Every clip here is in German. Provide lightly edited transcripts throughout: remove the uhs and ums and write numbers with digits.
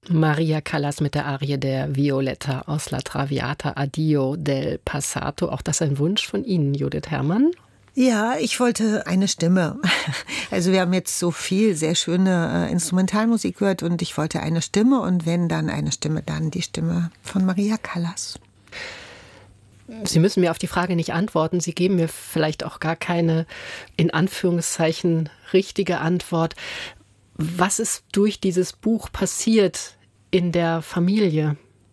Maria Callas mit der Arie der Violetta aus La Traviata, Addio del Passato. Auch das ein Wunsch von Ihnen, Judith Herrmann? Ja, ich wollte eine Stimme. Also wir haben jetzt so viel sehr schöne Instrumentalmusik gehört und ich wollte eine Stimme und wenn dann eine Stimme, dann die Stimme von Maria Callas. Sie müssen mir auf die Frage nicht antworten. Sie geben mir vielleicht auch gar keine, in Anführungszeichen, richtige Antwort. Was ist durch dieses Buch passiert in der Familie?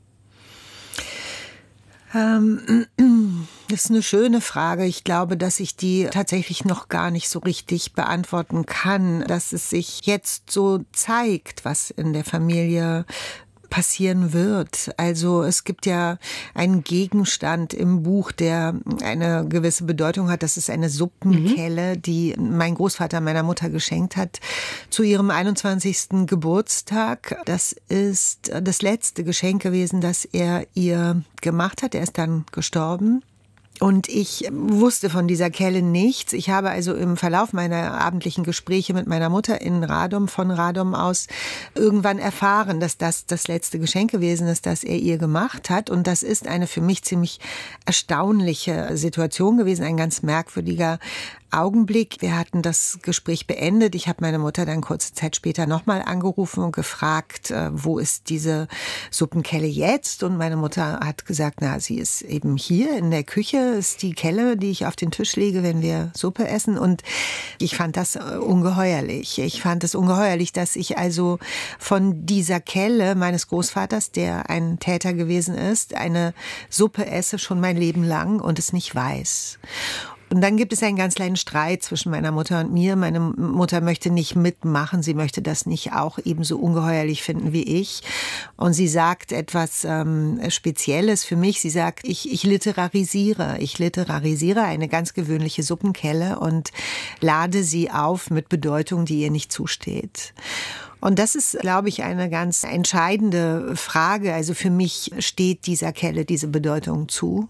Das ist eine schöne Frage. Ich glaube, dass ich die tatsächlich noch gar nicht so richtig beantworten kann, dass es sich jetzt so zeigt, was in der Familie passieren wird. Also es gibt ja einen Gegenstand im Buch, der eine gewisse Bedeutung hat. Das ist eine Suppenkelle, die mein Großvater meiner Mutter geschenkt hat zu ihrem 21. Geburtstag. Das ist das letzte Geschenk gewesen, das er ihr gemacht hat. Er ist dann gestorben. Und ich wusste von dieser Kelle nichts. Ich habe also im Verlauf meiner abendlichen Gespräche mit meiner Mutter in Radom, von Radom aus, irgendwann erfahren, dass das das letzte Geschenk gewesen ist, das er ihr gemacht hat. Und das ist eine für mich ziemlich erstaunliche Situation gewesen, ein ganz merkwürdiger Augenblick. Wir hatten das Gespräch beendet. Ich habe meine Mutter dann kurze Zeit später nochmal angerufen und gefragt, wo ist diese Suppenkelle jetzt? Und meine Mutter hat gesagt, na, sie ist eben hier in der Küche, ist die Kelle, die ich auf den Tisch lege, wenn wir Suppe essen. Und ich fand das ungeheuerlich. Ich fand es ungeheuerlich, dass ich also von dieser Kelle meines Großvaters, der ein Täter gewesen ist, eine Suppe esse schon mein Leben lang und es nicht weiß. Und dann gibt es einen ganz kleinen Streit zwischen meiner Mutter und mir. Meine Mutter möchte nicht mitmachen. Sie möchte das nicht auch ebenso ungeheuerlich finden wie ich. Und sie sagt etwas Spezielles für mich. Sie sagt, ich literarisiere. Ich literarisiere eine ganz gewöhnliche Suppenkelle und lade sie auf mit Bedeutung, die ihr nicht zusteht. Und das ist, glaube ich, eine ganz entscheidende Frage. Also für mich steht dieser Kelle diese Bedeutung zu.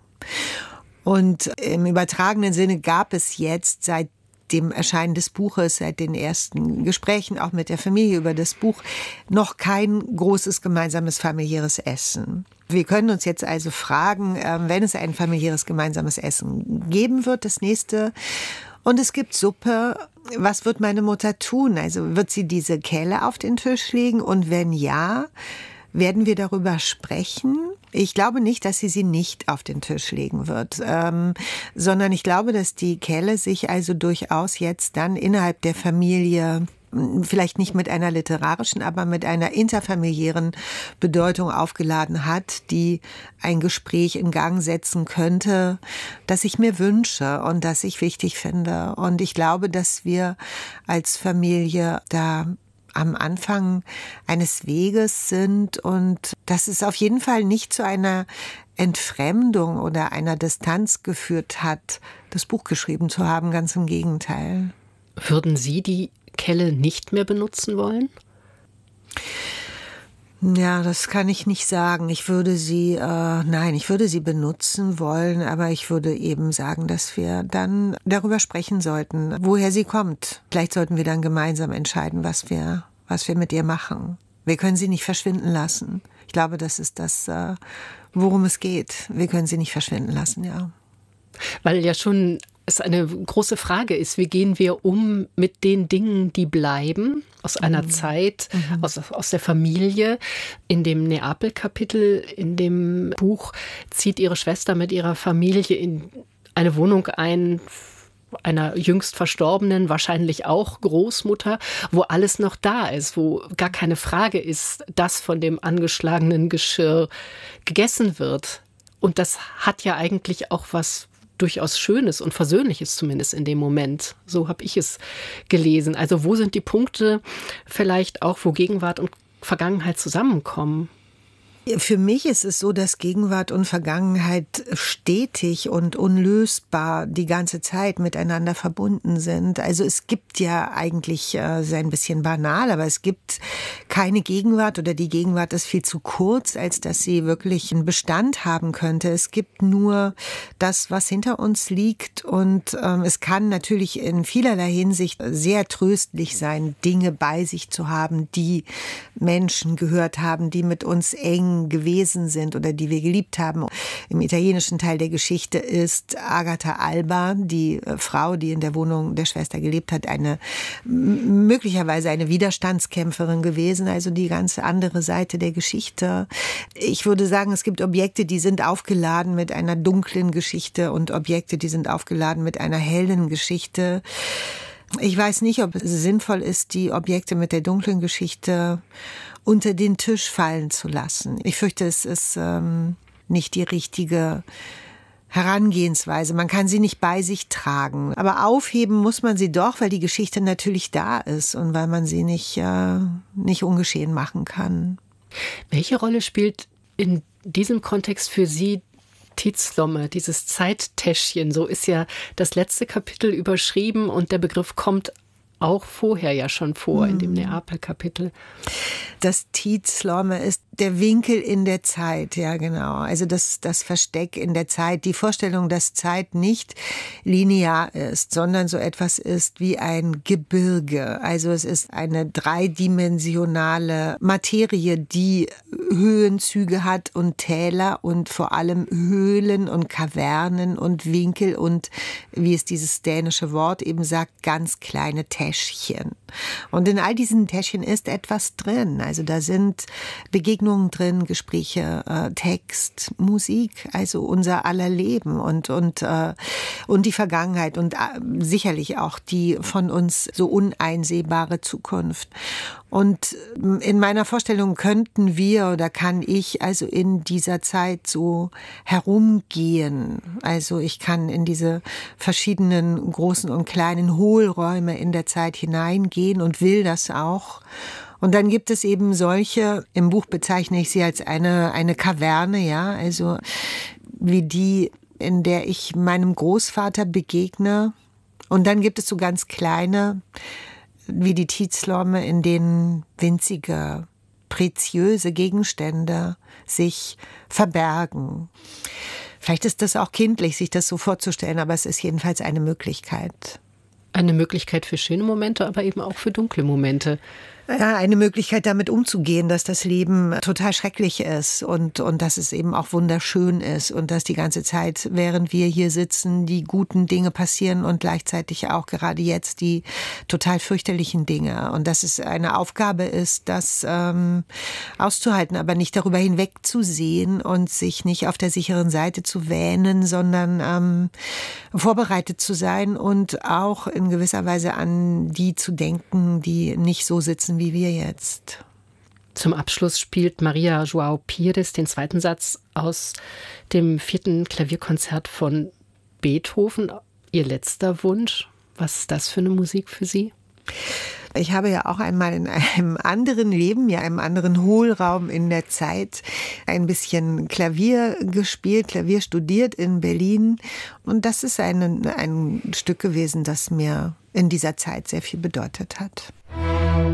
Und im übertragenen Sinne gab es jetzt seit dem Erscheinen des Buches, seit den ersten Gesprächen auch mit der Familie über das Buch, noch kein großes gemeinsames familiäres Essen. Wir können uns jetzt also fragen, wenn es ein familiäres gemeinsames Essen geben wird, das nächste, und es gibt Suppe, was wird meine Mutter tun? Also wird sie diese Kelle auf den Tisch legen? Und wenn ja, werden wir darüber sprechen? Ich glaube nicht, dass sie nicht auf den Tisch legen wird, sondern ich glaube, dass die Kelle sich also durchaus jetzt dann innerhalb der Familie vielleicht nicht mit einer literarischen, aber mit einer interfamiliären Bedeutung aufgeladen hat, die ein Gespräch in Gang setzen könnte, das ich mir wünsche und das ich wichtig finde. Und ich glaube, dass wir als Familie da am Anfang eines Weges sind und dass es auf jeden Fall nicht zu einer Entfremdung oder einer Distanz geführt hat, das Buch geschrieben zu haben, ganz im Gegenteil. Würden Sie die Kelle nicht mehr benutzen wollen? Ja, das kann ich nicht sagen. Ich würde sie benutzen wollen, aber ich würde eben sagen, dass wir dann darüber sprechen sollten, woher sie kommt. Vielleicht sollten wir dann gemeinsam entscheiden, was wir mit ihr machen. Wir können sie nicht verschwinden lassen. Ich glaube, das ist das, worum es geht. Wir können sie nicht verschwinden lassen, ja. Weil ja schon es eine große Frage ist, wie gehen wir um mit den Dingen, die bleiben, aus einer Zeit, aus der Familie. In dem Neapel-Kapitel in dem Buch zieht ihre Schwester mit ihrer Familie in eine Wohnung ein, einer jüngst verstorbenen, wahrscheinlich auch Großmutter, wo alles noch da ist, wo gar keine Frage ist, dass von dem angeschlagenen Geschirr gegessen wird. Und das hat ja eigentlich auch was durchaus Schönes und Versöhnliches zumindest in dem Moment. So habe ich es gelesen. Also wo sind die Punkte vielleicht auch, wo Gegenwart und Vergangenheit zusammenkommen? Für mich ist es so, dass Gegenwart und Vergangenheit stetig und unlösbar die ganze Zeit miteinander verbunden sind. Also es gibt ja eigentlich, ist ein bisschen banal, aber es gibt keine Gegenwart oder die Gegenwart ist viel zu kurz, als dass sie wirklich einen Bestand haben könnte. Es gibt nur das, was hinter uns liegt und es kann natürlich in vielerlei Hinsicht sehr tröstlich sein, Dinge bei sich zu haben, die Menschen gehört haben, die mit uns eng gewesen sind oder die wir geliebt haben. Im italienischen Teil der Geschichte ist Agatha Alba, die Frau, die in der Wohnung der Schwester gelebt hat, möglicherweise eine Widerstandskämpferin gewesen, also die ganz andere Seite der Geschichte. Ich würde sagen, es gibt Objekte, die sind aufgeladen mit einer dunklen Geschichte und Objekte, die sind aufgeladen mit einer hellen Geschichte. Ich weiß nicht, ob es sinnvoll ist, die Objekte mit der dunklen Geschichte unter den Tisch fallen zu lassen. Ich fürchte, es ist nicht die richtige Herangehensweise. Man kann sie nicht bei sich tragen. Aber aufheben muss man sie doch, weil die Geschichte natürlich da ist und weil man sie nicht ungeschehen machen kann. Welche Rolle spielt in diesem Kontext für Sie Tidslomme, dieses Zeittäschchen? So ist ja das letzte Kapitel überschrieben und der Begriff kommt auch vorher ja schon vor in dem Neapel-Kapitel. Das Tidslomme ist der Winkel in der Zeit, ja genau. Also das Versteck in der Zeit, die Vorstellung, dass Zeit nicht linear ist, sondern so etwas ist wie ein Gebirge. Also es ist eine dreidimensionale Materie, die Höhenzüge hat und Täler und vor allem Höhlen und Kavernen und Winkel und, wie es dieses dänische Wort eben sagt, ganz kleine Täschchen. Und in all diesen Täschchen ist etwas drin. Also da sind Begegnungen drin, Gespräche, Text, Musik, also unser aller Leben und die Vergangenheit und sicherlich auch die von uns so uneinsehbare Zukunft. Und in meiner Vorstellung könnten wir oder kann ich also in dieser Zeit so herumgehen. Also ich kann in diese verschiedenen großen und kleinen Hohlräume in der Zeit hineingehen und will das auch. Und dann gibt es eben solche, im Buch bezeichne ich sie als eine Kaverne, ja, also wie die, in der ich meinem Großvater begegne. Und dann gibt es so ganz kleine, wie die Tidslomme, in denen winzige, preziöse Gegenstände sich verbergen. Vielleicht ist das auch kindlich, sich das so vorzustellen, aber es ist jedenfalls eine Möglichkeit. Eine Möglichkeit für schöne Momente, aber eben auch für dunkle Momente. Ja, eine Möglichkeit, damit umzugehen, dass das Leben total schrecklich ist und dass es eben auch wunderschön ist und dass die ganze Zeit, während wir hier sitzen, die guten Dinge passieren und gleichzeitig auch gerade jetzt die total fürchterlichen Dinge. Und dass es eine Aufgabe ist, das auszuhalten, aber nicht darüber hinwegzusehen und sich nicht auf der sicheren Seite zu wähnen, sondern vorbereitet zu sein und auch in gewisser Weise an die zu denken, die nicht so sitzen wie wir jetzt. Zum Abschluss spielt Maria João Pires den zweiten Satz aus dem 4. Klavierkonzert von Beethoven. Ihr letzter Wunsch. Was ist das für eine Musik für Sie? Ich habe ja auch einmal in einem anderen Leben, ja einem anderen Hohlraum in der Zeit, ein bisschen Klavier gespielt, Klavier studiert in Berlin. Und das ist ein Stück gewesen, das mir in dieser Zeit sehr viel bedeutet hat.